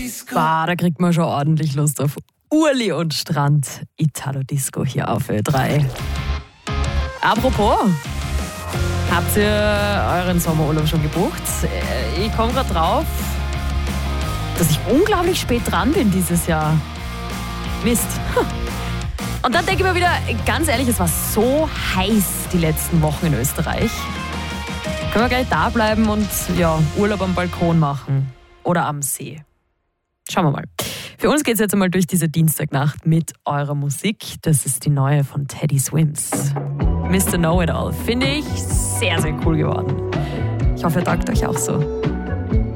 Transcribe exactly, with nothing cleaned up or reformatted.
Bah, da kriegt man schon ordentlich Lust auf Urli und Strand. Italo Disco hier auf Ö drei. Apropos, habt ihr euren Sommerurlaub schon gebucht? Ich komme gerade drauf, dass ich unglaublich spät dran bin dieses Jahr. Mist. Und dann denke ich mir wieder, ganz ehrlich, es war so heiß die letzten Wochen in Österreich. Können wir gleich da bleiben und ja, Urlaub am Balkon machen oder am See. Schauen wir mal. Für uns geht es jetzt einmal durch diese Dienstagnacht mit eurer Musik. Das ist die neue von Teddy Swims. Mister Know-It-All. Finde ich sehr, sehr cool geworden. Ich hoffe, ihr taugt euch auch so.